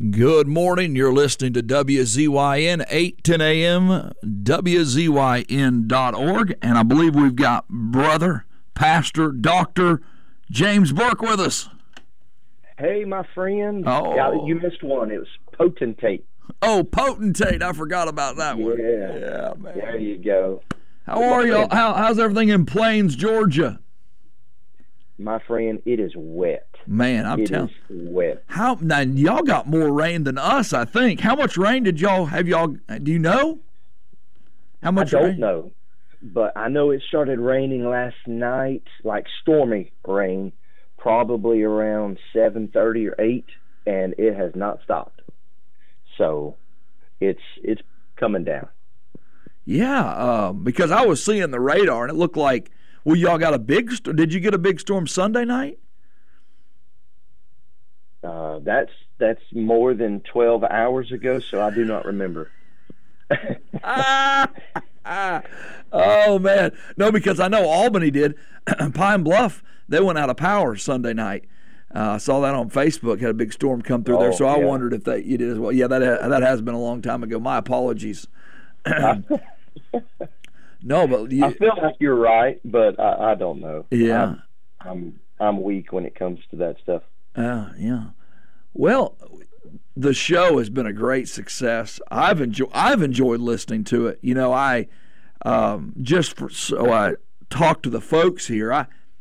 Good morning. You're listening to WZYN 810 a.m., WZYN.org, and I believe we've got Brother, Pastor, Dr. James Burke with us. Hey, my friend. Oh. Yeah, you missed one. It was potentate. Oh, potentate. I forgot about that one. Yeah, man. There you go. How are y'all? How's everything in Plains, Georgia? My friend, it is wet. Man, I'm telling you. It is wet. Now, y'all got more rain than us, I think. How much rain did y'all have? Do you know? How much I rain? don't know, but I know it started raining last night, like stormy rain, probably around 7:30 or 8, and it has not stopped. So it's coming down. Yeah, because I was seeing the radar, and it looked like, well, y'all got a big did you get a big storm Sunday night? That's more than 12 hours ago, so I do not remember. Oh, man. No, because I know Albany did. Pine Bluff, they went out of power Sunday night. I saw that on Facebook, had a big storm come through there, so I wondered if you did as well. Yeah, that has been a long time ago. My apologies. No, but I feel like you're right, but I don't know. Yeah. I'm weak when it comes to that stuff. Yeah. Well, the show has been a great success. I've enjoyed listening to it. You know, I I talk to the folks here.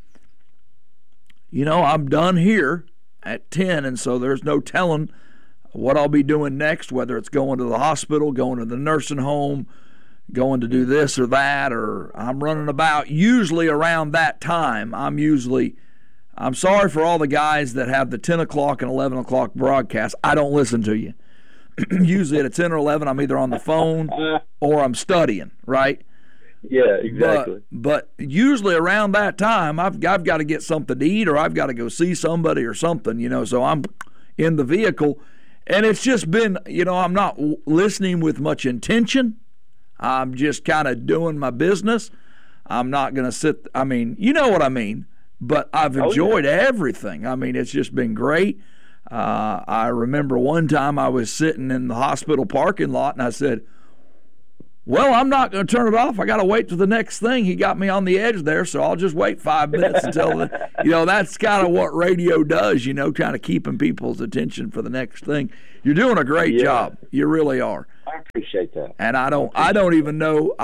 I'm done here at 10, and so there's no telling what I'll be doing next, whether it's going to the hospital, going to the nursing home, going to do this or that, or I'm running about. Usually around that time, I'm sorry for all the guys that have the 10 o'clock and 11 o'clock broadcast. I don't listen to you. Usually at 10 or 11, I'm either on the phone or I'm studying, right? Yeah, exactly. But usually around that time, I've got to get something to eat, or I've got to go see somebody or something, so I'm in the vehicle. And it's just been, I'm not listening with much intention. I'm just kind of doing my business. I'm not going to sit, you know what I mean. But I've enjoyed everything. It's just been great. I remember one time I was sitting in the hospital parking lot, and I said, well, I'm not going to turn it off. I got to wait till the next thing. He got me on the edge there, so I'll just wait 5 minutes until that's kind of what radio does, kind of keeping people's attention for the next thing. You're doing a great job. You really are. I appreciate that. And I don't even know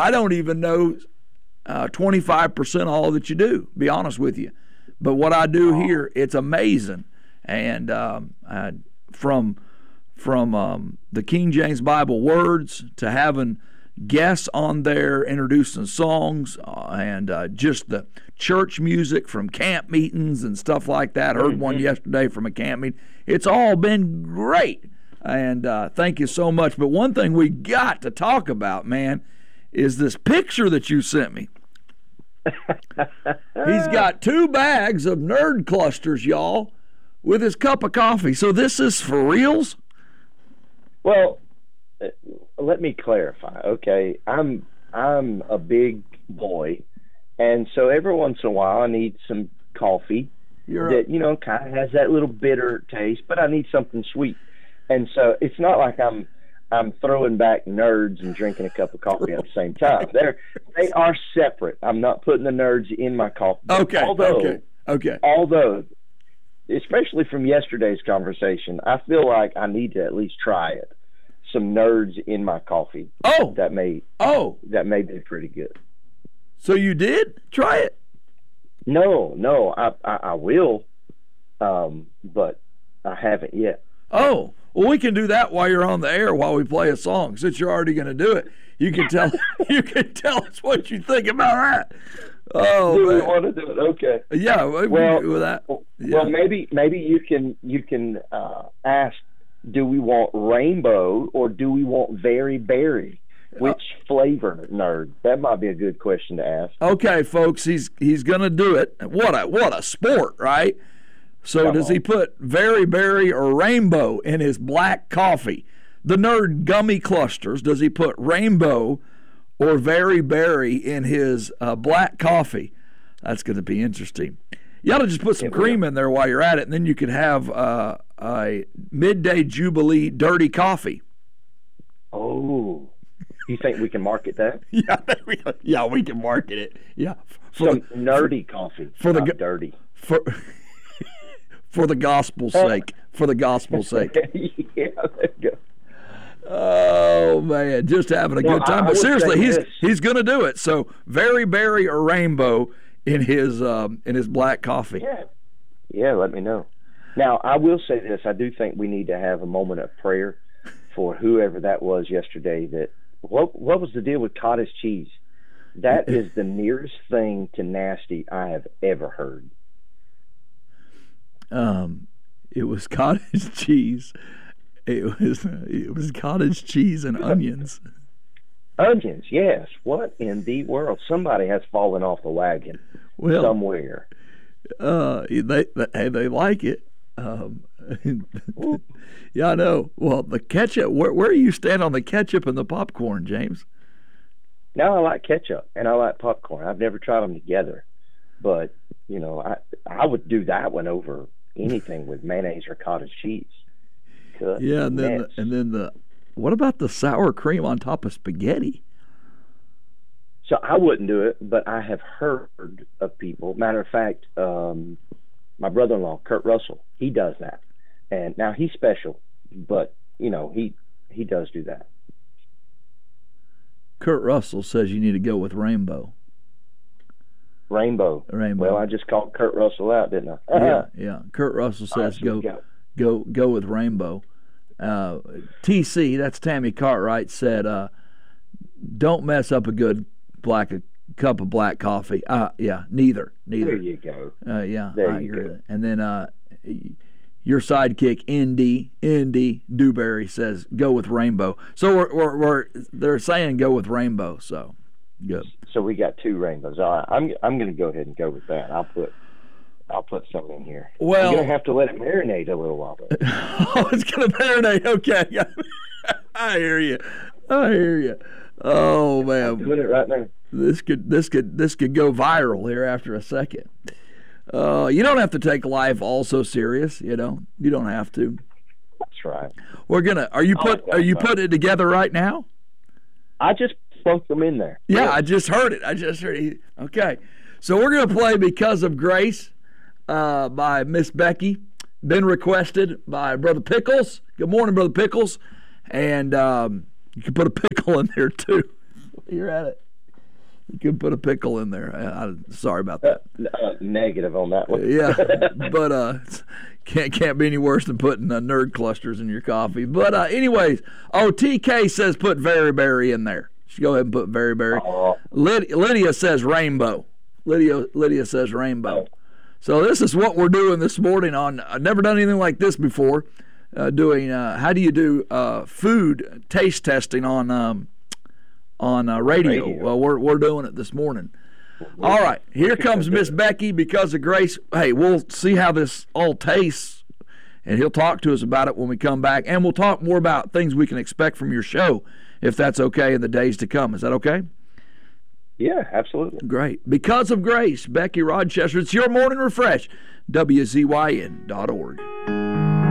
25% of all that you do, be honest with you. But what I do here, it's amazing. And from the King James Bible words to having guests on there introducing songs and just the church music from camp meetings and stuff like that. Heard one yesterday from a camp meeting. It's all been great. And thank you so much. But one thing we got to talk about, man, is this picture that you sent me. He's got 2 bags of Nerd Clusters, y'all, with his cup of coffee. So this is for reals? Well, let me clarify. Okay, I'm a big boy, and so every once in a while I need some coffee that kind of has that little bitter taste, but I need something sweet. And so it's not like I'm throwing back Nerds and drinking a cup of coffee at the same time. They are separate. I'm not putting the Nerds in my coffee. Okay. Although, especially from yesterday's conversation, I feel like I need to at least try it. Some Nerds in my coffee. That may be pretty good. So you did try it? No, I will, but I haven't yet. Oh, well, we can do that while you're on the air while we play a song. Since you're already going to do it, you can tell us what you think about that. Oh, do man. We want to do it? Okay. Yeah, we can do that. Yeah. Well, maybe you can ask, do we want rainbow or do we want very berry? Which flavor, Nerd? That might be a good question to ask. Okay, folks, he's going to do it. What a sport, right? So does he put very berry or rainbow in his black coffee? The Nerd Gummy Clusters, does he put rainbow or very berry in his black coffee? That's going to be interesting. You ought to just put some cream in there while you're at it, and then you could have Midday Jubilee Dirty Coffee. Oh, you think we can market that? Yeah, we can market it. Yeah, some nerdy coffee for the dirty for the gospel's sake. For the gospel's sake. Yeah, there you go. Oh man, just having a good time. But seriously, he's going to do it. So, very berry or rainbow in his black coffee. Yeah. Let me know. Now, I will say this: I do think we need to have a moment of prayer for whoever that was yesterday. That what was the deal with cottage cheese? That is the nearest thing to nasty I have ever heard. It was cottage cheese. It was cottage cheese and onions. Onions, yes. What in the world? Somebody has fallen off the wagon somewhere. They like it. Yeah, I know. Well, the ketchup. Where do you stand on the ketchup and the popcorn, James? Now I like ketchup and I like popcorn. I've never tried them together, but I would do that one over anything with mayonnaise or cottage cheese. Yeah, and then what about the sour cream on top of spaghetti? So I wouldn't do it, but I have heard of people. Matter of fact, my brother-in-law, Kurt Russell, he does that, and now he's special, but he does do that. Kurt Russell says you need to go with rainbow. Rainbow. Well, I just called Kurt Russell out, didn't I? Yeah. Kurt Russell says go with rainbow. TC, that's Tammy Cartwright, said don't mess up a good cup of black coffee. Yeah, neither. There you go. Yeah, there I agree. Go. And then your sidekick Indy Dewberry says go with rainbow. So they're saying go with rainbow. So good. So we got two rainbows. All right, I'm going to go ahead and go with that. I'll put some in here. Well, I'm going to have to let it marinate a little while. Oh, it's going to marinate. Okay. I hear you. Oh man, I'm doing it right now. This could go viral here after a second. You don't have to take life all so serious. You don't have to. That's right. We're gonna. Are you putting it together right now? I just plunked them in there. Yeah, I just heard it. Okay, so we're gonna play "Because of Grace" by Miss Becky. Been requested by Brother Pickles. Good morning, Brother Pickles. And you can put a pickle in there too. You're at it. You can put a pickle in there. Sorry about that. Negative on that one. Yeah, but can't be any worse than putting nerd clusters in your coffee. But anyways, TK says put very berry in there. Should go ahead and put very berry. Lydia says rainbow. Lydia says rainbow. So this is what we're doing this morning. I've never done anything like this before. Doing how do you do food taste testing on radio? Well, we're doing it this morning. All right, here comes Miss Becky. Because of Grace. Hey, we'll see how this all tastes, and he'll talk to us about it when we come back, and we'll talk more about things we can expect from your show, if that's okay, in the days to come. Is that okay? Yeah, absolutely. Great. Because of Grace, Becky Rochester. It's your morning refresh. WZYN.org.